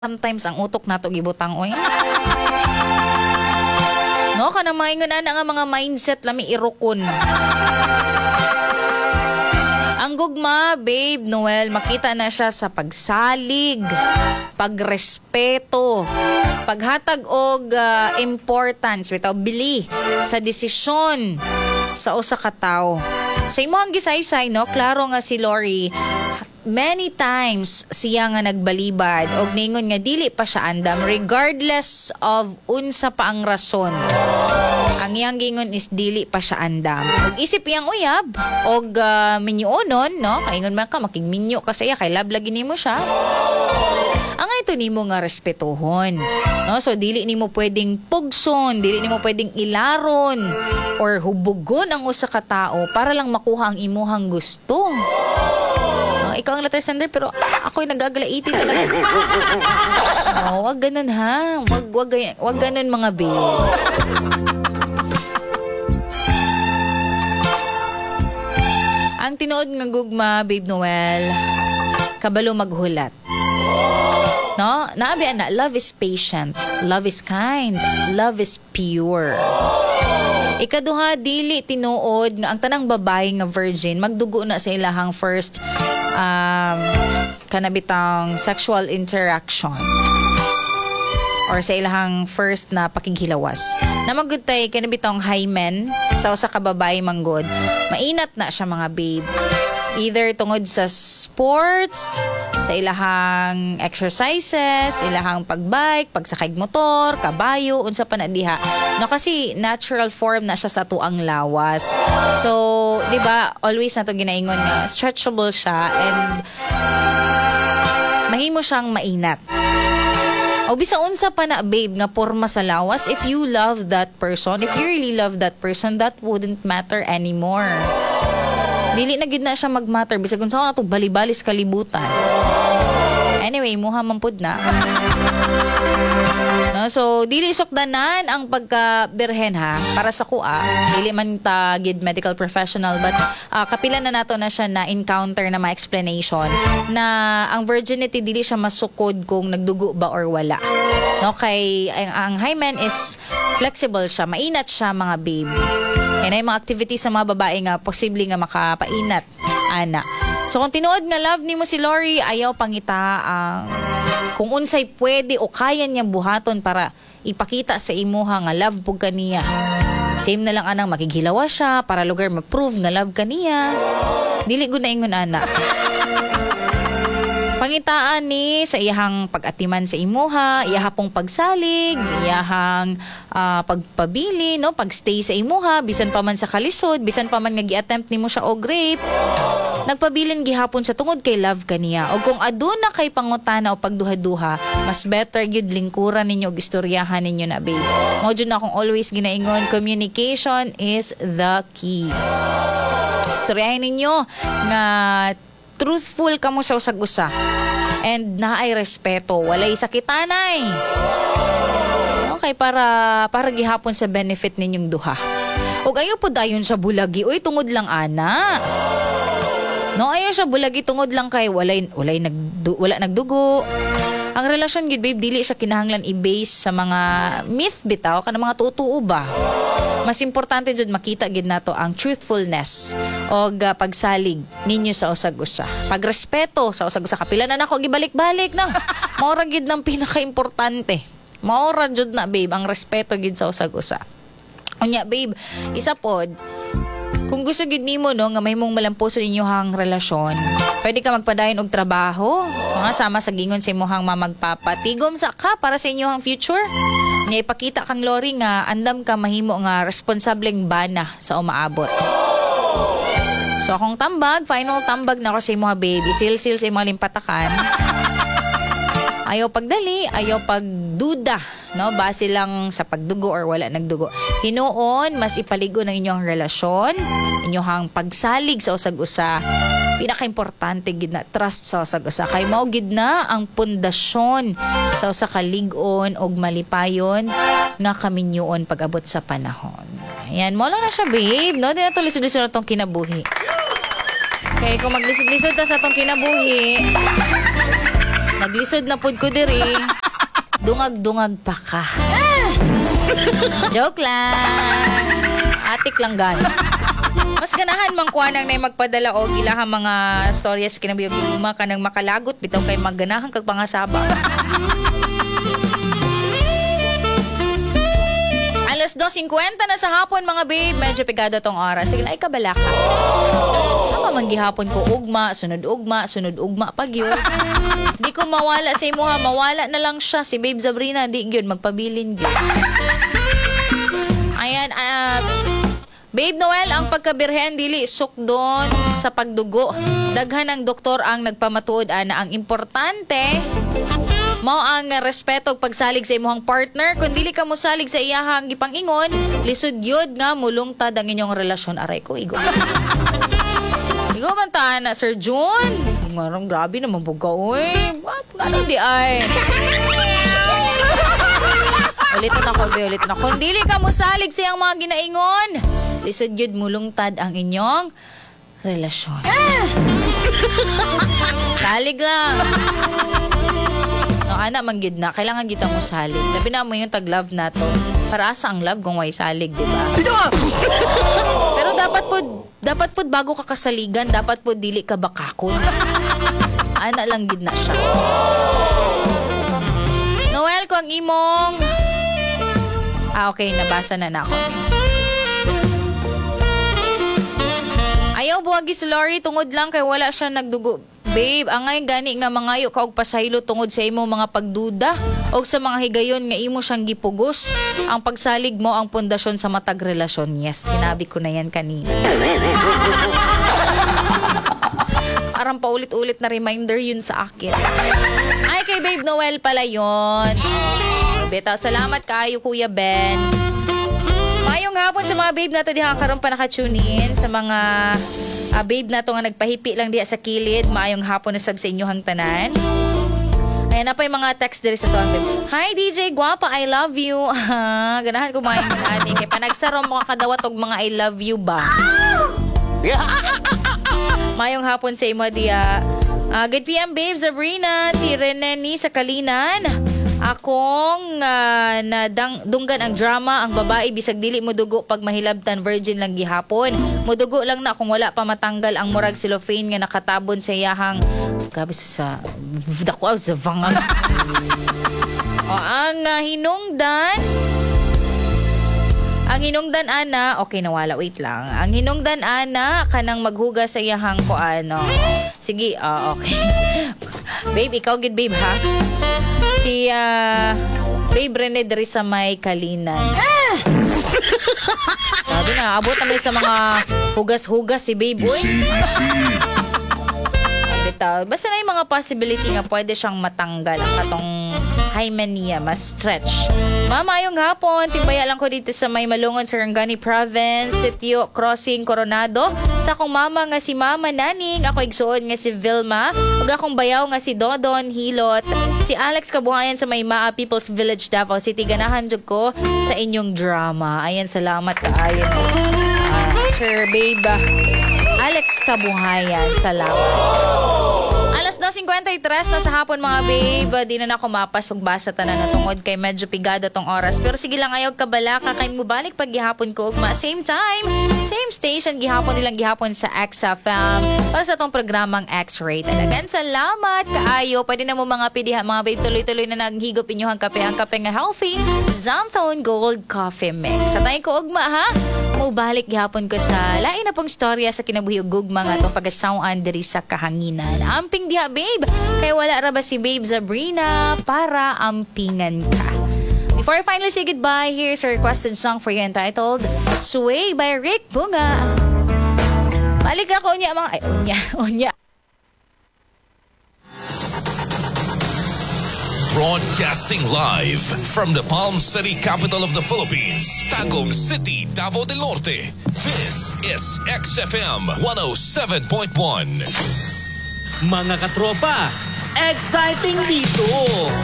sometimes ang utok nato gibutang oy. No, kana maingon ana nga mga mindset lami irukon. Ang gugma, babe, Noel, makita na siya sa pagsalig, pagrespeto, paghatag og importance, bitaw bili sa desisyon sa usa ka tawo. Sa imong gisaysay, no, klaro nga si Lori, many times siya nga nagbalibad og ningon nga dili pa siya andam regardless of unsa pa ang rason. Ang iyang gingon is dili pa siya andam. Og isip iyang uyab og minyuonon, no? Kaingon man ka makigminyo ka sa iya kay love lagi nimo siya. Ang ito nimo nga respetuhon, no? So dili nimo pwedeng pugson, dili nimo pwedeng ilaron or hubugon ang usa ka tawo para lang makuha ang imuhang gusto. Ikaw ang letter sender pero ako'y nagagalaitin talaga. Oh, wag ganun ha. Wag ganun mga babe. Ang tinuod nga gugma, babe Noel, kabalo maghulat. No? Naabi ana, love is patient, love is kind, love is pure. Ikaduha, dili tinuod nga ang tanang babae nga virgin magdugo na sa ilahang first kanabitang sexual interaction or sa ilahang first na pakighilawas. Na magutay kanabitang hymen sa usa ka babae manggod. Mainat na siya mga babe. Either tungod sa sports, sa ilahang exercises, ilahang pagbike, pagsakay motor, kabayo, unsa pa na diha. No, kasi natural form na siya sa tuang lawas. So, di ba, always nato ginaingon nga, stretchable siya and mahimo siyang mainat. O bisa unsa pa na babe nga porma sa lawas, if you love that person, if you really love that person, that wouldn't matter anymore. Dili na gid na siya mag-matter bisag unsa na to balibalis kalibutan. Anyway, muha man pud na. No, so dili sukdanan ang pagka-birhen ha para sa kuha. Dili man ta gid medical professional but kapila na nato na siya na encounter na ma-explanation na ang virginity dili siya masukod kung nagdugo ba or wala. No, kay ang hymen is flexible siya, mainat siya mga babe. And ay mga activities sa mga babae nga posible nga makapainat ana. So kung tinuod nga love nimo si Lori, ayaw pangita ang kung unsay pwede o kaya niyang buhaton para ipakita sa imuha nga love pug kaniya. Same na lang anang makighilawa siya para lugar ma-prove nga love kaniya. Dili gud na ingon ana. Pangitaan ni sa iyahang pag-atiman sa imuha, iyahapong pagsalig, iyahang pagpabili, no, pagstay sa imuha, bisan pa man sa kalisod, bisan pa man nga gi-attempt nimo siya og rape. Nagpabilin gihapon sa tungod kay love kaniya. O kung aduna kay pangutana o pagduha-duha, mas better gyud lingkuran ninyo og istoryahan ninyo na babe. Mao jud na akong always ginaingon, communication is the key. Istoryahan ninyo nga truthful kamo sa usag-usa and naay respeto, walay sakitanay. Okay, para gihapon sa benefit ninyong duha. Ug ayo pud dayon sa bulagi, uy tungod lang ana. No, ayo sa bulagi tungod lang kay wala nagdugo. Ang relasyon gid babe dili siya kinahanglan i-base sa mga myth bitaw kana mga tutuo ba. Mas importante jud makita gid nato ang truthfulness og pagsalig ninyo sa usag-usa. Pagrespeto sa usag-usa. Kapila na nako gibalik-balik no. Mao ra gid nang pinaka-importante. Mao ra jud na babe ang respeto gid sa usag-usa. Unya babe, isa pod kung gusto gid nimo no nga mahimong malampuson inyohang relasyon, pwede ka magpadayon og trabaho, mga sama sa gingon sa imong mamagpapatigom sa ka para sa inyohang future. Nga ipakita kang Lori nga andam ka mahimo nga responsableng bana sa umaabot. So akong tambag, final tambag na ko sa imong baby, sil-sil sa imong limpatakan. Ayaw pagdali, ayaw pagduda, no? Base lang sa pagdugo or wala nagdugo. Hinuon, mas ipaligo ng inyong relasyon, inyong pagsalig sa usag-usa. Pinaka-importante gid na trust sa usag-usa. Kay mao gid na ang pundasyon sa usa ka lig-on og malipayon nga kaminyoon pag-abot sa panahon. Ayan, mo lang na siya, babe, no? Di na to lisod-lisod na tong kinabuhi. Okay, kung maglisod-lisod ta sa tong kinabuhi, Naglisod na pud ko diri. Dungag-dungag pa ka. Joke lang. Atik lang gani. Mas ganahan mang kuanang na magpadala og ilahang mga stories kinabiyog gugma kanang makalagot bitaw kay magganahan kag pangasaba. Alas 2:50 na sa hapon mga babe. Medyo pigado tong oras. Sige na, ikabala ka. Tama man gihapon ko ugma, sunod ugma pag yun. Di ko mawala sa imo ha. Mawala na lang siya. Si Babe Sabrina, di yun. Magpabilin yun. Ayan, Babe Noel, ang pagkabirhen dili sukdon sa pagdugo. Daghan ng doktor ang nagpamatuod ana ang importante mao ang respeto ug pagsalig sa imong partner. Kung dili ka mosalig sa iyahang gipangingon, lisod yun nga mulungtad ang inyong relasyon. Aray ko, igo. Igo man ta na, Sir June. Marang grabe naman buga, uy. Ano di ay? Ulitin ako, be, ulitin ako. Kung dili ka mosalig sa iyang mga ginaingon, lisod yun mulungtad ang inyong relasyon. Salig lang. No, ana man gyud na kailangan kita mo salig. Labi na mo yung tag-love nato. Para asa ang love kung way salig, di ba? Pero dapat pud bago ka kasaligan, dapat pud dili ka bakakon. Ana lang gyud na siya. Noel, ko ang imong okay, nabasa na ako. Ayaw buwagi si Lori tungod lang kay wala siya nagdugo. Babe, angay gani nga mangayo ka og pasaylo tungod sa imo mga pagduda og sa mga higayon nga imo siyang gipugos. Ang pagsalig mo ang pundasyon sa matag relasyon. Yes, sinabi ko na yan kanina. Parang paulit-ulit na reminder yun sa akin. Ay, kay Babe Noel pala yun. Beta, salamat kayo, Kuya Ben. Mayong hapon sa mga babe nato diha karon pa naka-tune in sa mga babe nato nga nagpahipi lang diha sa kilid. Mayong hapon na sab sa inyohang tanan. Ayan na pa yung mga text diri sa tuwang babe. Hi DJ Guapa, I love you. Ganahan ko mga ani kay panagsarom mo kadawat og mga I love you ba. Mayong hapon sa imo diha. Good PM babe Sabrina, si Reneni sa Kalinan. Akong dunggan ang drama, ang babae bisag dili mo dugo pag mahilabtan virgin lang gihapon. Mudugo lang na kung wala pa matanggal ang murag cellophane nga nakatabon sa iyahang grabe sa dako sa vangang. Ang hinungdan ana, okay nawala, wait lang. Ang hinungdan ana kanang maghuga sa iyahang ko ano. Sige, okay. Babe, ikaw gid babe ha. Si Babe Rene diri sa may Kalinan. Sabi na, abot naman sa mga hugas-hugas si Babe. Bitaw, basta na yung mga possibility nga pwede siyang matanggal ang katong hymen niya, mas stretch. Mamayong hapon, timbaya lang ko dito sa may Malungon, Sarangani Province, Sitio Crossing, Coronado. Sa akong mama nga si Mama Naning, ako igsuon nga si Vilma, ug akong bayaw nga si Dodon Hilot, si Alex Kabuhayan sa may Maa People's Village, Davao City. Ganahan jud ko sa inyong drama. Ayan, salamat kaayo. Sir Babe Alex Kabuhayan, salamat. Alas 2:53 na sa hapon mga babe. Di na ako mapasog basa tanan na tungod kay medyo pigado tong oras. Pero sige lang ayaw kabalaka kay mo balik pag gihapon ko ugma. Same time, same station gihapon nilang gihapon sa XFM para sa tong programang X-Rate. Again, salamat kaayo. Pwede na mo mga pidiha mga babe tuloy-tuloy na naghigop inyohang kape. Ang kape nga healthy, Xanthone Gold Coffee Mix. Sa tayo ko ugma ha. Mubalik gihapon ko sa lain na pong storya sa kinabuhi ug gugma nga itong pagasawan diri sa kahanginan. Amping diha babe, kaya wala ra ba si Babe Sabrina para ampingan ka. Before I finally say goodbye, here's a requested song for you entitled Sway by Rick Bunga. Balik ako unya mga unya. Broadcasting live from the Palm City, capital of the Philippines, Tagum City, Davao del Norte. This is XFM 107.1. Mga katropa, exciting dito!